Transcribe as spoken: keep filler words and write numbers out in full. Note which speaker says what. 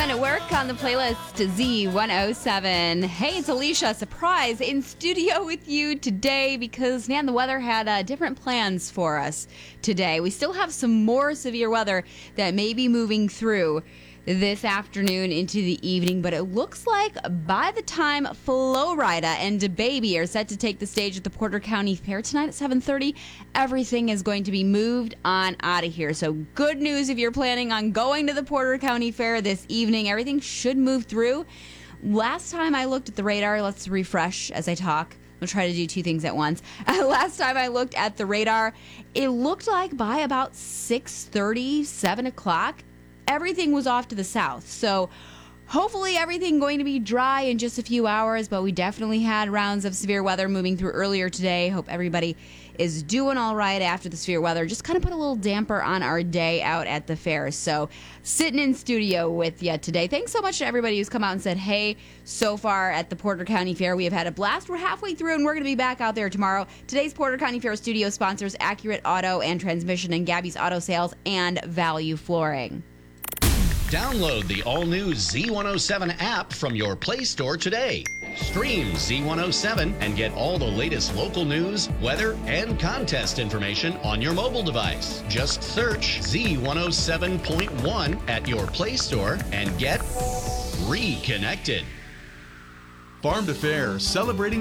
Speaker 1: Fun at work on the playlist Z one oh seven. Hey, it's Alicia. Surprise in studio with you today because, man, the weather had uh, different plans for us today. We still have some more severe weather that may be moving through this afternoon into the evening, but it looks like by the time Florida and DaBaby are set to take the stage at the Porter County Fair tonight at seven thirty, everything is going to be moved on out of here. So good news if you're planning on going to the Porter County Fair this evening. Everything should move through. Last time I looked at the radar, let's refresh as I talk. I'll try to do two things at once. Uh, last time I looked at the radar, it looked like by about six thirty, seven o'clock, everything was off to the south. So hopefully everything going to be dry in just a few hours, but we definitely had rounds of severe weather moving through earlier today. Hope everybody is doing all right after the severe weather. Just kind of put a little damper on our day out at the fair. So sitting in studio with you today. Thanks so much to everybody who's come out and said, hey, so far at the Porter County Fair, we have had a blast. We're halfway through and we're going to be back out there tomorrow. Today's Porter County Fair studio sponsors Accurate Auto and Transmission and Gabby's Auto Sales and Value Flooring.
Speaker 2: Download the all-new Z one oh seven app from your Play Store today. Stream Z one oh seven and get all the latest local news, weather, and contest information on your mobile device. Just search Z one oh seven point one at your Play Store and get reconnected.
Speaker 3: Farm to Fair, celebrating